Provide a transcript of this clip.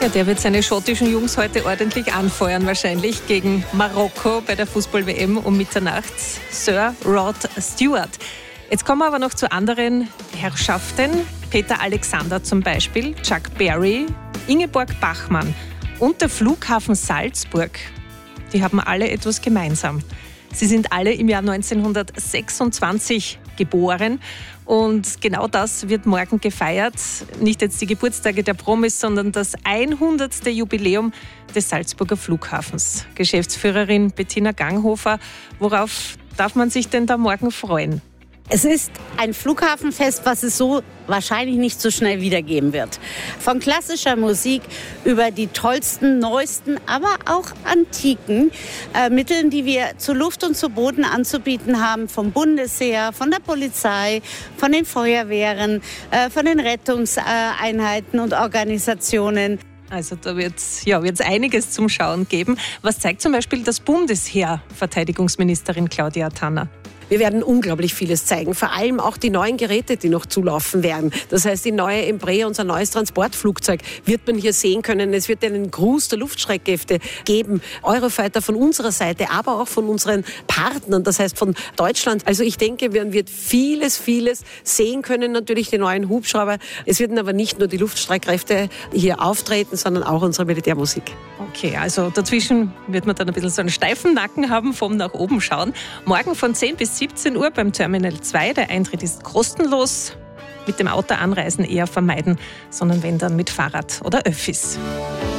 Ja, der wird seine schottischen Jungs heute ordentlich anfeuern, wahrscheinlich gegen Marokko bei der Fußball-WM um Mitternacht. Sir Rod Stewart. Jetzt kommen wir aber noch zu anderen Herrschaften. Peter Alexander zum Beispiel, Chuck Berry, Ingeborg Bachmann und der Flughafen Salzburg. Die haben alle etwas gemeinsam. Sie sind alle im Jahr 1926 geboren und genau das wird morgen gefeiert. Nicht jetzt die Geburtstage der Promis, sondern das 100. Jubiläum des Salzburger Flughafens. Geschäftsführerin Bettina Ganghofer, worauf darf man sich denn da morgen freuen? Es ist ein Flughafenfest, was es so wahrscheinlich nicht so schnell wiedergeben wird. Von klassischer Musik über die tollsten, neuesten, aber auch antiken Mitteln, die wir zu Luft und zu Boden anzubieten haben, vom Bundesheer, von der Polizei, von den Feuerwehren, von den Rettungseinheiten und Organisationen. Also da wird es einiges zum Schauen geben. Was zeigt zum Beispiel das Bundesheer, Verteidigungsministerin Claudia Tanner? Wir werden unglaublich vieles zeigen, vor allem auch die neuen Geräte, die noch zulaufen werden. Das heißt, die neue Embraer, unser neues Transportflugzeug, wird man hier sehen können. Es wird einen Gruß der Luftstreitkräfte geben, Eurofighter von unserer Seite, aber auch von unseren Partnern, das heißt von Deutschland. Also ich denke, man wird vieles sehen können, natürlich die neuen Hubschrauber. Es werden aber nicht nur die Luftstreitkräfte hier auftreten, sondern auch unsere Militärmusik. Okay, also dazwischen wird man dann ein bisschen so einen steifen Nacken haben vom nach oben schauen. Morgen von 10 bis 17 Uhr beim Terminal 2. Der Eintritt ist kostenlos. Mit dem Auto anreisen eher vermeiden, sondern wenn dann mit Fahrrad oder Öffis.